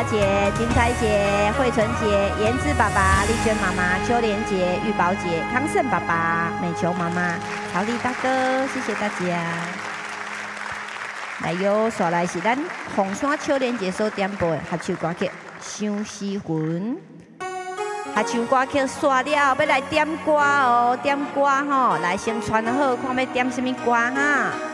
华姐、金彩姐、慧纯姐、颜志爸爸、丽娟妈妈、秋莲姐、玉宝姐、康胜爸爸、美琼妈妈、曹丽大哥，谢谢大家。来哟，刷来是咱红山秋莲姐所点播的合唱歌曲《相思魂》。合唱歌曲刷了，要来点歌哦，点歌吼，来先传好，看要点什么歌哈。